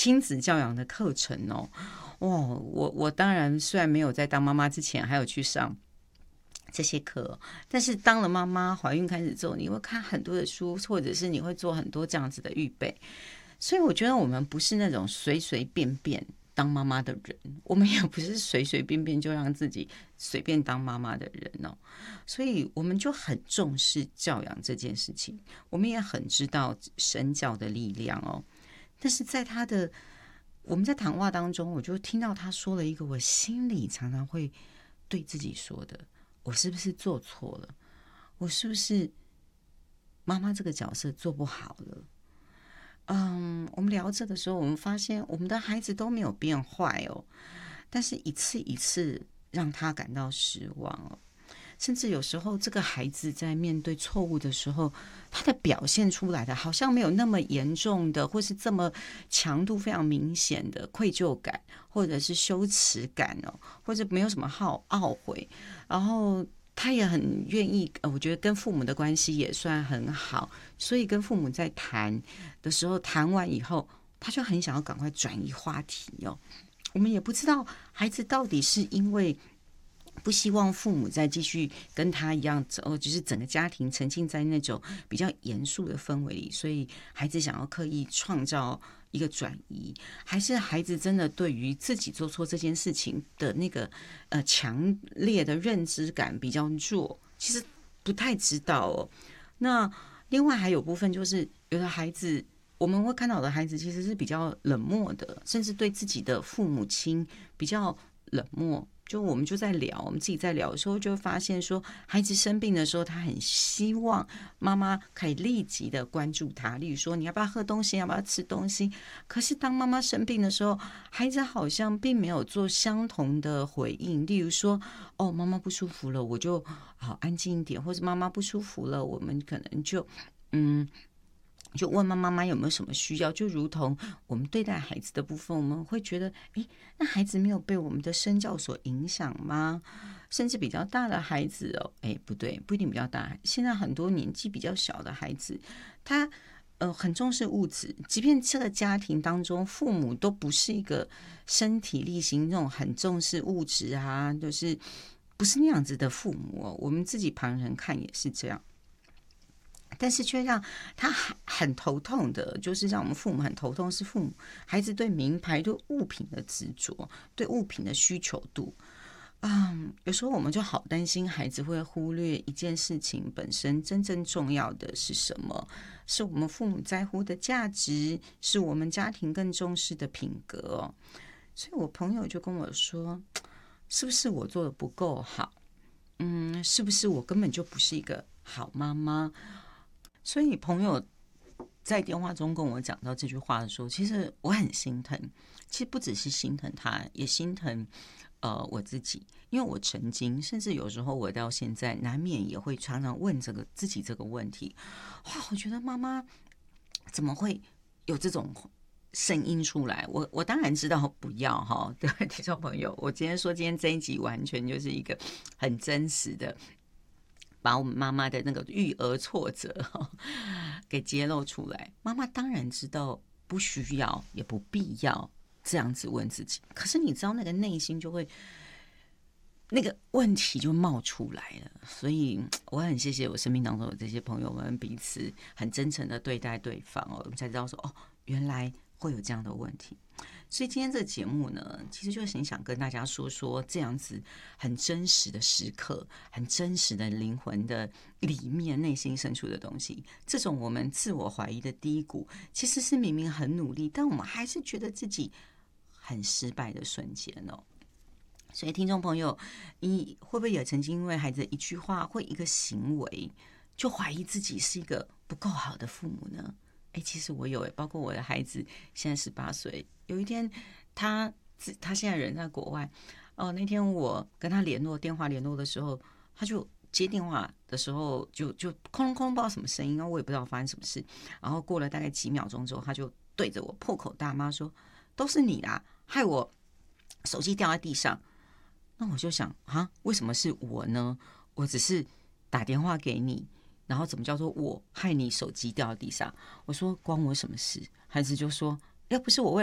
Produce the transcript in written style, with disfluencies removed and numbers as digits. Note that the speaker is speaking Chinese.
亲子教养的课程哦。哇，我当然虽然没有在当妈妈之前还有去上这些课，但是当了妈妈怀孕开始之后，你会看很多的书，或者是你会做很多这样子的预备。所以我觉得我们不是那种随随便便当妈妈的人，我们也不是随随便便就让自己随便当妈妈的人哦。所以我们就很重视教养这件事情，我们也很知道身教的力量哦。但是在我们在谈话当中，我就听到他说了一个我心里常常会对自己说的：我是不是做错了？我是不是妈妈这个角色做不好了？我们聊这的时候，我们发现我们的孩子都没有变坏哦，但是一次一次让他感到失望哦。甚至有时候，这个孩子在面对错误的时候，他的表现出来的好像没有那么严重的，或是这么强度非常明显的愧疚感，或者是羞耻感哦，或者没有什么懊悔，然后他也很愿意，我觉得跟父母的关系也算很好，所以跟父母在谈的时候，谈完以后，他就很想要赶快转移话题哦。我们也不知道孩子到底是因为不希望父母再继续跟他一样，就是整个家庭沉浸在那种比较严肃的氛围里，所以孩子想要刻意创造一个转移，还是孩子真的对于自己做错这件事情的那个强烈的认知感比较弱？其实不太知道哦。那另外还有部分就是有的孩子。我们会看到的孩子其实是比较冷漠的，甚至对自己的父母亲比较冷漠。就我们就在聊，我们自己在聊的时候，就会发现说，孩子生病的时候，他很希望妈妈可以立即的关注他，例如说你要不要喝东西，要不要吃东西。可是当妈妈生病的时候，孩子好像并没有做相同的回应，例如说，哦，妈妈不舒服了，我就好安静一点，或者妈妈不舒服了，我们可能就就问妈妈有没有什么需要，就如同我们对待孩子的部分，我们会觉得，那孩子没有被我们的身教所影响吗？甚至比较大的孩子哦，不对，不一定比较大，现在很多年纪比较小的孩子，他很重视物质，即便这个家庭当中父母都不是一个身体力行那种很重视物质啊，就是不是那样子的父母哦，我们自己旁人看也是这样。但是却让他很头痛的，就是让我们父母很头痛，是父母孩子对名牌、对物品的执着，对物品的需求度。有时候我们就好担心孩子会忽略一件事情本身真正重要的是什么，是我们父母在乎的价值，是我们家庭更重视的品格哦。所以我朋友就跟我说，是不是我做的不够好？是不是我根本就不是一个好妈妈？所以朋友在电话中跟我讲到这句话的时候，其实我很心疼。其实不只是心疼他，也心疼我自己，因为我曾经，甚至有时候我到现在难免也会常常问自己这个问题。哇，我觉得妈妈怎么会有这种声音出来？我当然知道不要哈，对听众朋友，我今天这一集完全就是一个很真实的。把我们妈妈的那个育儿挫折给揭露出来。妈妈当然知道不需要也不必要这样子问自己，可是你知道那个内心就会那个问题就冒出来了。所以我很谢谢我生命当中的这些朋友们彼此很真诚的对待对方哦，我们才知道说原来会有这样的问题。所以今天这个节目呢，其实就是很想跟大家说说这样子很真实的时刻，很真实的灵魂的里面内心深处的东西。这种我们自我怀疑的低谷，其实是明明很努力，但我们还是觉得自己很失败的瞬间哦。所以听众朋友，你会不会也曾经因为孩子一句话或一个行为，就怀疑自己是一个不够好的父母呢？其实我有包括我的孩子现在18岁，有一天他现在人在国外那天我跟他电话联络的时候，他就接电话的时候就空空不知道什么声音，我也不知道发生什么事。然后过了大概几秒钟之后，他就对着我破口大骂说：“都是你啦，害我手机掉在地上。”那我就想为什么是我呢？我只是打电话给你，然后怎么叫做我害你手机掉到地上？我说关我什么事？孩子就说要不是我为